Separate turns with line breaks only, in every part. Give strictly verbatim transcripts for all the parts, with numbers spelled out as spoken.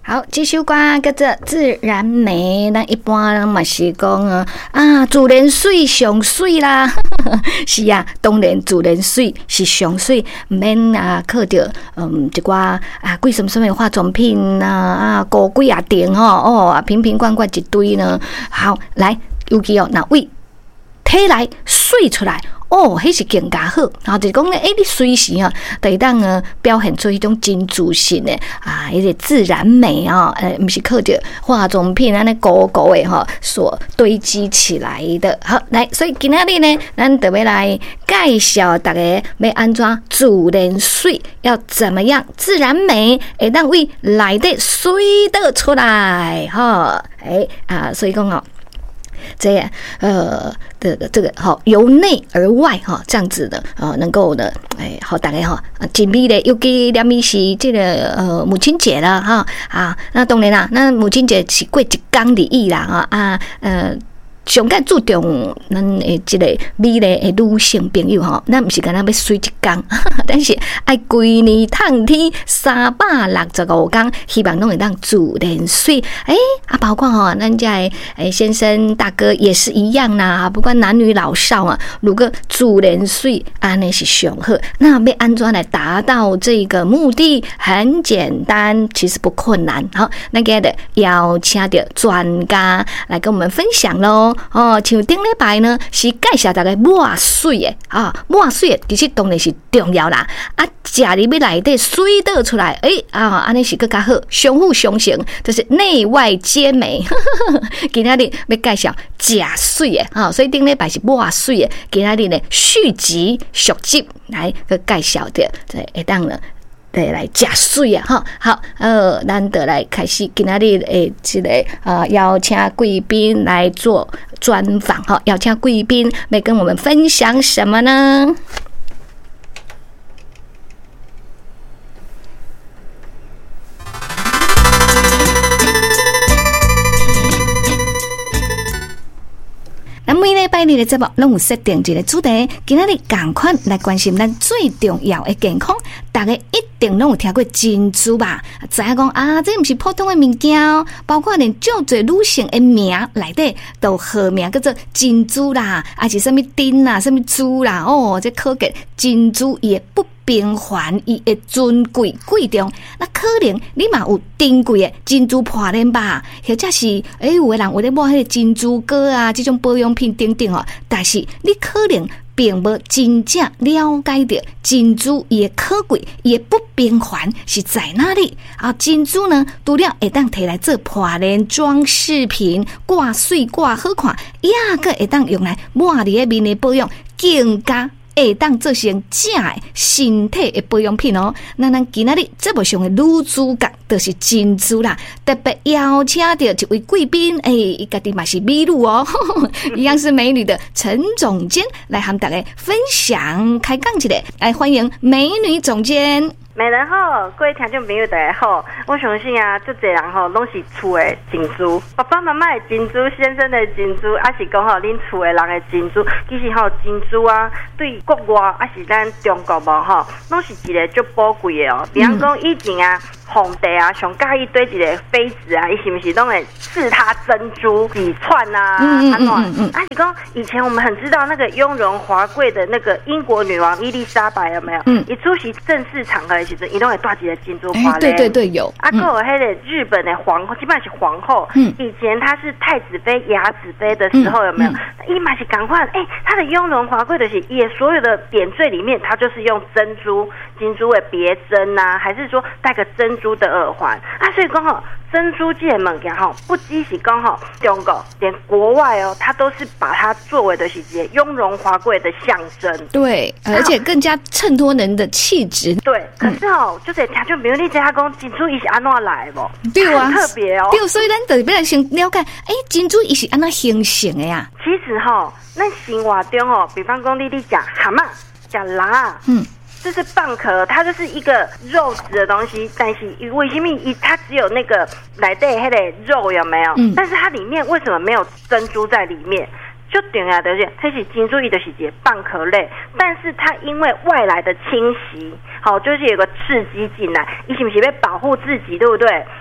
好，这首歌叫做《自然美》，咱一般人嘛是讲啊，啊，自然水上水啦，是啊，当然自然水是上水，唔免啊靠着嗯一寡啊贵什么什么化妆品啊啊高贵啊店吼哦啊瓶瓶罐罐一堆呢。好，来，尤其哦，那位摕来水出来。哦，迄是更加好，然后就是讲咧，诶、欸，你随时啊，就会当呃表现出迄种真自信的啊，迄个自然美啊，呃，不是靠着化妆品安尼高高的哈所堆积起来的。好，来，所以今仔日呢，咱特别来介绍大家要安怎自然水，要怎么样自然美，会当为内底水得出来哈，诶、欸、啊，所以讲哦。这样呃的这个好由内而外哈这样子的呃能够呢哎好大概哈紧密的尤其两米是这个呃母亲节了哈啊那当然啦那母亲节是过一天而已啦哈啊呃。上较注重咱诶，即个美丽诶女性朋友吼，咱毋是干那要水一天，但是爱规年通天三百六十五天，希望拢会当自然水。诶、欸、啊，包括吼，咱家诶诶先生大哥也是一样啦，不管男女老少啊，如果自然水安尼是上好，那要安怎来达到这个目的？很简单，其实不困难。好，那个的邀请到专家来跟我们分享咯。哦，像顶礼拜呢是介绍大家抹水的啊，抹水的其实当然是重要啦。啊，食入要内底水倒出来，诶、欸、啊，安尼是更加好，相辅相成，就是内外皆美。今仔日要介绍食水的啊，所以顶礼拜是抹水的，今仔日呢续集续集来个介绍的，这会当了。对，来加水啊！哈，好，呃，咱得来开始今仔日诶，这个呃，邀请贵宾来做专访哈，邀请贵宾来跟我们分享什么呢？咱每礼拜日的节目拢有设定一个主题，今仔日赶快来关心咱最重要的健康。大家一定拢有听过珍珠吧？知影讲啊，这毋是普通的物件哦，包括连足侪女性的名内底都号名叫做珍珠啦，还是什么丁啦、什么珠啦，哦，这可见珍珠也不平凡，伊的尊贵贵重。那可能你嘛有珍贵的珍珠破链吧，或者是诶、欸、有的人有咧抹迄个珍珠膏啊，这种保养品等等哦，但是你可能并无真正了解到珍珠伊的可贵，伊的不平凡是在哪里啊？珍珠呢，除了会当摕来做破链装饰品、挂水挂好看，也个会当用来抹伫个面的保养，更加会当做成正的身体的保养品哦。那咱今仔日节目上的女主角就是珍珠啦，特别邀请到一位贵宾，诶、欸，伊家己嘛是美女哦，一样是美女的陈总监来和大家分享开讲一下，来欢迎美女总监。
美人好，各位听众朋友大家好。我相信啊，足侪人吼拢是厝的珍珠，爸爸妈妈的珍珠，先生的珍珠，还是讲吼恁厝的人的珍珠。其实吼珍珠啊，对国外还是咱中国无吼，拢是一个足宝贵的哦。比方讲以前啊。皇帝啊，上介意对一个妃子啊，伊是不是拢会赐他珍珠几串啊？嗯嗯嗯嗯。啊，你讲以前我们很知道那个雍容华贵的那个英国女王伊丽莎白有没有？嗯。一出席正式场合的时候，伊拢会带一个珍珠花嘞。对对对，有。啊，还有迄个日本的皇后，基本上是皇后。嗯。以前她是太子妃、雅子妃的时候有没有？伊嘛是赶快，哎，她的雍容华贵的是，也所有的点缀里面，她就是用珍珠、珍珠的别针呐，还是说带个珍珠。珠的耳环啊，所以讲吼，珍珠这个物件吼，不只是讲吼中国，连国外哦，它都是把它作为的是一个雍容华贵的象征。对，
而且更加衬托人的气质。
对，可是哦，就是听众朋友，你知影讲珍珠伊是安怎来无？
对啊，
很特别哦。
对，所以咱就要来先了解，哎，珍珠伊是安怎形成的呀？
其实吼，咱生活中哦，比方讲你你食蛤蟆、食狼，嗯。这是蚌壳，它就是一个肉质的东西，但是为什么它只有那个内底那个肉有没有？嗯，但是它里面为什么没有珍珠在里面？就重要的是，它是珍珠，伊就是一个蚌壳类，但是它因为外来的侵袭，好，就是有个刺激进来，伊是不是要保护自己，对不对？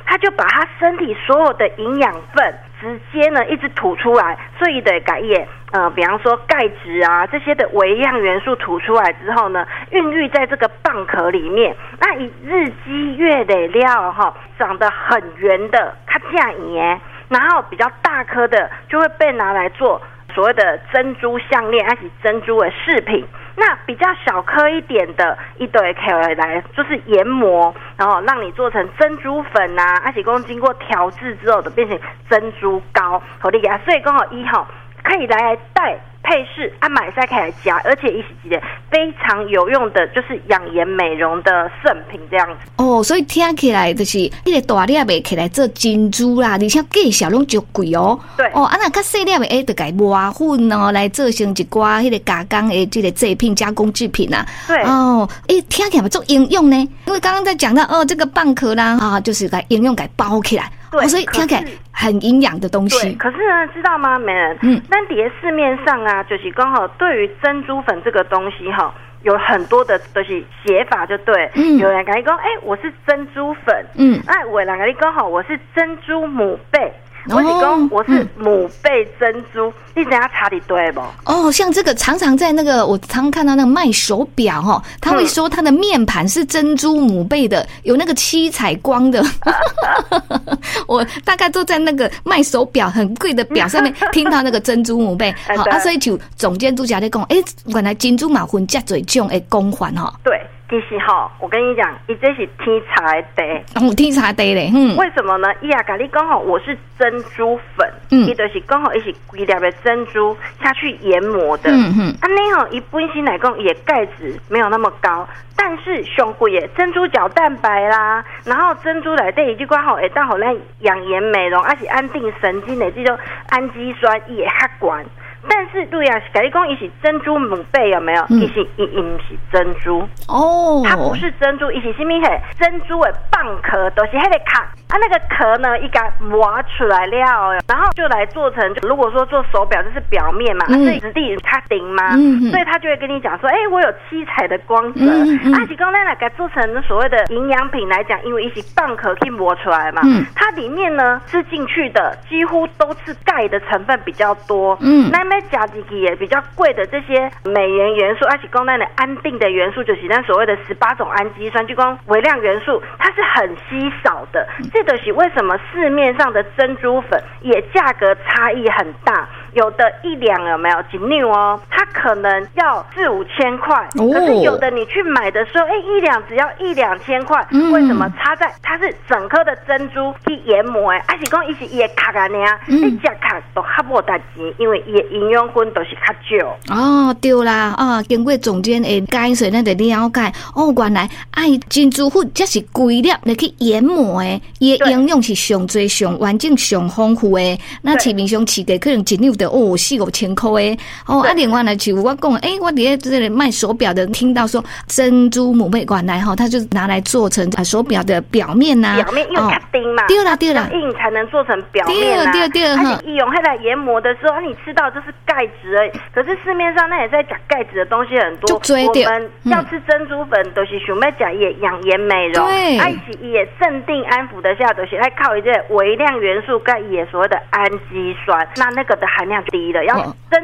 它就把它身体所有的营养分直接呢一直吐出来，所以的改业。呃，比方说钙质啊这些的微量元素吐出来之后呢，孕育在这个蚌壳里面。那以日积月累料哈，长得很圆的，它架圆，然后比较大颗的就会被拿来做所谓的珍珠项链，还是珍珠的饰品。那比较小颗一点的，一堆可以来就是研磨，然后让你做成珍珠粉啊，还是讲经过调制之后的变成珍珠膏，好厉害。所以刚好一号可以来带配饰啊，买菜可以来加，而且一起记得非常有用的，就是养颜美容的圣品这样子。
哦，所以听起来就是那个大粒的起来做珍珠啦，而且介绍拢就贵哦。
对
哦，啊那较细粒的诶，就改磨粉哦，来做成一寡迄个加工的这个制品加工制品啊。
对
哦，诶，听起来做应用呢，因为刚刚在讲到哦，这个蚌壳啦啊，就是给应用给包起来。
对、
哦，所以听起来很营养的东西。
对，可是呢，知道吗，美人？嗯，但在市面上啊，就是刚好对于珍珠粉这个东西哈，有很多的都是写法，就对。嗯，有人跟你讲，哎、欸，我是珍珠粉。嗯，哎，有人跟你讲好，我是珍珠母贝。我是讲我是母贝珍珠，嗯、你等下查的对不？
哦，像这个常常在那个我常常看到那个卖手表哈，他会说他的面盘是珍珠母贝的，有那个七彩光的。我大概都在那个卖手表很贵的表上面听到那个珍珠母贝，好啊，所以就总监督家在讲，哎，原来珍珠嘛分这多种的光环哈。
对。其实哈，我跟你讲，伊这是天茶的茶，
哦，天茶茶嘞，嗯，
为什么呢？伊啊，跟你讲好，我是珍珠粉，嗯，伊就是刚好一起规粒的珍珠下去研磨的，嗯嗯，啊，那哈，伊本身来讲也钙质没有那么高，但是上贵耶，珍珠角蛋白啦，然后珍珠内底伊就讲好，会当好咱养颜美容，而且安定神经的这种氨基酸也较悬。但是对啊，跟你讲，伊是珍珠母贝有没有？伊、嗯、是伊伊不是珍珠哦，它不是珍珠，伊是什么？嘿，珍珠的蚌壳都、就是那个壳啊，那个壳呢，一个磨出来了，然后就来做成。如果说做手表，这是表面嘛，嗯、所以质地它顶嘛，嗯、所以他就会跟你讲说，哎、欸，我有七彩的光泽。嗯嗯、啊，是讲咱来给做成所谓的营养品来讲，因为伊是蚌壳可以磨出来嘛，嗯、它里面呢吃进去的几乎都是钙的成分比较多，嗯，那。加进去也比较贵的这些美元元素，而且讲咱的安定的元素，就是咱所谓的十八种氨基酸，就讲微量元素，它是很稀少的。这就是为什么市面上的珍珠粉也价格差异很大，有的一两有没有几六哦，它可能要四五千块，哦、可是有的你去买的时候，哎，一两只要一两千块，嗯、为什么差在它是整颗的珍珠去研磨的，而且讲伊是伊的壳安尼啊，你吃壳都较无值钱，因为伊的营养分都是较少。
哦，对啦，啊，经过总监的解说，咱就了解哦，原来爱珍珠粉这是规粒来去研磨的，伊的营养是上最上完整上丰富的。那市面上市价可能一六的哦四五千块的哦。啊，另外呢，就我讲，诶、欸，我伫这里卖手表的，听到说珍珠母贝原来哈，它就是拿来做成啊手表的表面呐、啊，
表面因为它钉嘛，
对啦对啦，
硬才能做成表面啊。
对对对，
而且伊用它来研磨的时候，你吃到这是钙质而已。可是市面上那也在讲钙质的东西很多，我们要吃珍珠粉都是想要讲也养颜美容，对，而且也镇定安抚的下，都是爱靠一些微量元素跟也所谓的氨基酸，那那个的含量低了，要真。